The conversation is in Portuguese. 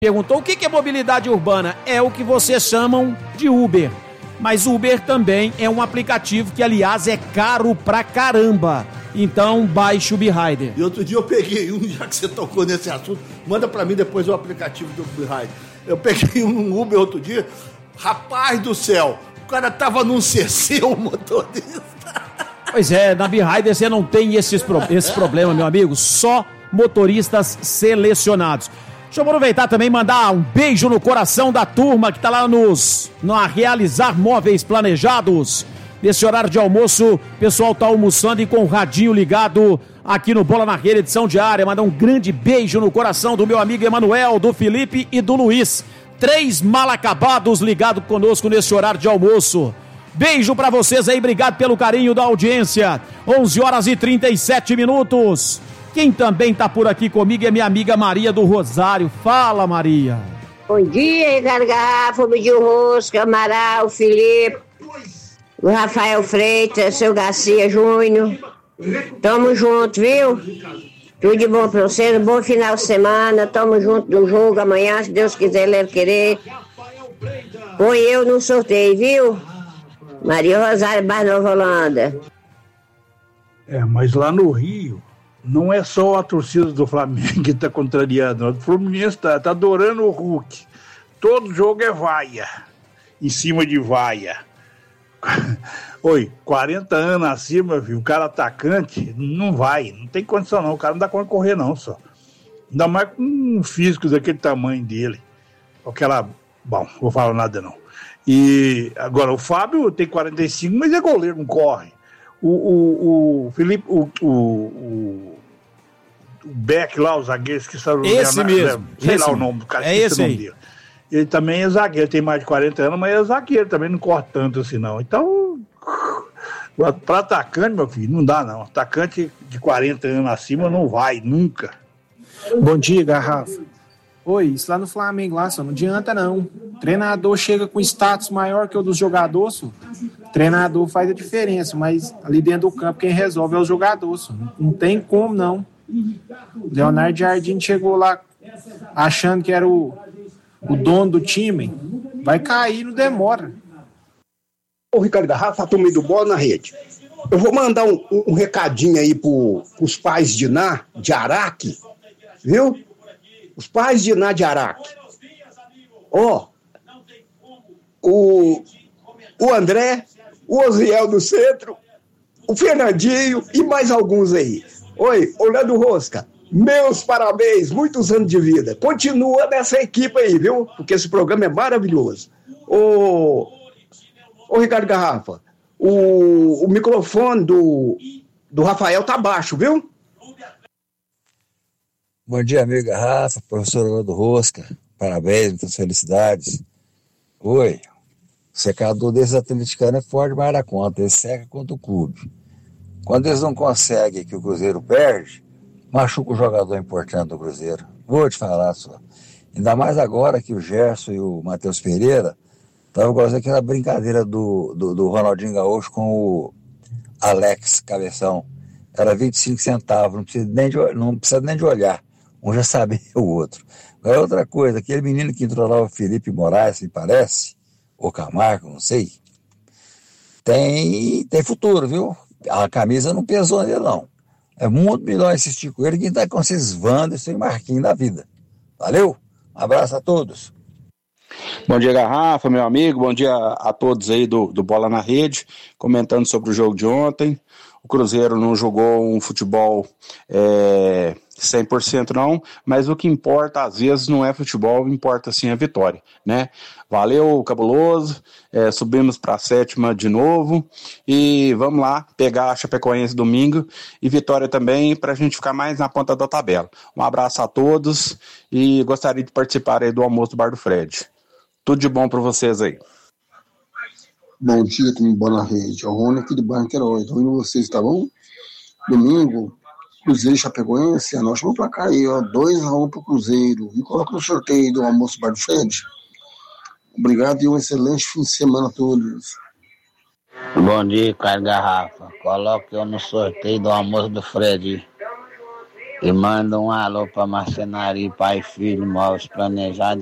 Perguntou o que é mobilidade urbana? É o que vocês chamam de Uber. Mas Uber também é um aplicativo que, aliás, é caro pra caramba. Então, baixe o BeRider. E outro dia eu peguei um, já que você tocou nesse assunto, manda pra mim depois o aplicativo do BeRider. Eu peguei um Uber outro dia, rapaz do céu, o cara tava num CC, o motorista. Pois é, na BeRider você não tem esse problema, meu amigo, só motoristas selecionados. Deixa eu aproveitar também e mandar um beijo no coração da turma que tá lá na Realizar Móveis Planejados. Nesse horário de almoço, o pessoal tá almoçando e com o radinho ligado aqui no Bola na Rede, edição diária. Mandar um grande beijo no coração do meu amigo Emanuel, do Felipe e do Luiz. 3 mal acabados ligados conosco nesse horário de almoço. Beijo pra vocês aí, obrigado pelo carinho da audiência. 11h37. Quem também tá por aqui comigo é minha amiga Maria do Rosário. Fala, Maria. Bom dia, Ricardo Garrafa, Bidio Rosca, Amaral, Felipe, o Rafael Freitas, seu Garcia Júnior. Tamo junto, viu? Tudo de bom pra vocês, um bom final de semana. Tamo junto no jogo amanhã, se Deus quiser, ele querer. Põe eu no sorteio, viu? Maria Rosário, Bar Nova Holanda. Mas lá no Rio, não é só a torcida do Flamengo que tá contrariando. O Fluminense tá adorando o Hulk. Todo jogo é vaia. Em cima de vaia. Oi, 40 anos acima, viu? O cara atacante não vai. Não tem condição não. O cara não dá conta de correr não, só. Ainda mais com um físico daquele tamanho dele. Bom, vou falar nada não. E agora o Fábio tem 45, mas é goleiro, não corre. O Felipe, o Beck lá, o zagueiro, que está esse mesmo. Sei lá o nome do cara. É esse aí. Dele. Ele também é zagueiro, tem mais de 40 anos, mas é zagueiro, também não corre tanto assim não. Então, para atacante, meu filho, não dá não. Atacante de 40 anos acima não vai, nunca. Bom dia, Garrafa. Oi, isso lá no Flamengo, lá, só não adianta não. O treinador chega com status maior que o dos jogadores, só. O treinador faz a diferença, mas ali dentro do campo quem resolve é os jogadores, só. Não tem como não. Leonardo Jardim chegou lá achando que era o dono do time, vai cair, não demora. Ô Ricardo Garrafa, turma do Bola na Rede. Eu vou mandar um recadinho aí pros pais de Ná, de Araque, viu? Os pais de Ná de Araque. O André, o Osiel do Centro, o Fernandinho e mais alguns aí. Oi, Orlando Rosca, meus parabéns, muitos anos de vida. Continua nessa equipe aí, viu? Porque esse programa é maravilhoso. Ô Ricardo Garrafa, o microfone do Rafael tá baixo, viu? Bom dia, amigo Garrafa, professor Orlando Rosca, parabéns, muitas felicidades. Oi, o secador desses atleticanos é forte mais da conta, ele seca contra o clube. Quando eles não conseguem que o Cruzeiro perde, machuca o jogador importante do Cruzeiro. Vou te falar só. Ainda mais agora que o Gerson e o Matheus Pereira estavam gostando daquela brincadeira do Ronaldinho Gaúcho com o Alex Cabeção. Era 25 centavos, não precisa nem de olhar. Um já sabe o outro. Agora outra coisa, aquele menino que entrou lá, o Felipe Moraes, me parece, ou Camargo, não sei, tem futuro, viu? A camisa não pesou nele, não. É muito melhor insistir com ele que tá com esses Wanderson e Marquinhos da vida. Valeu? Um abraço a todos. Bom dia, Garrafa, meu amigo. Bom dia a todos aí do Bola na Rede. Comentando sobre o jogo de ontem. O Cruzeiro não jogou um futebol 100% não, mas o que importa às vezes não é futebol, importa sim a vitória, né? Valeu, cabuloso, subimos para a 7ª de novo e vamos lá pegar a Chapecoense domingo e vitória também para a gente ficar mais na ponta da tabela. Um abraço a todos e gostaria de participar aí do almoço do Bar do Fred. Tudo de bom para vocês aí. Bom dia, time Bola na Rede. É o Rony aqui do bairro Queiroz. Estou indo vocês, tá bom? Domingo, Cruzeiro e Chapecoense, anote meu placar aí, ó. 2-1 pro Cruzeiro. E coloca no sorteio do almoço do Bar do Fred. Obrigado e um excelente fim de semana a todos. Bom dia, Caio Garrafa. Coloque eu no sorteio do almoço do Fred. E manda um alô pra marcenaria, pai e filho, móveis planejados.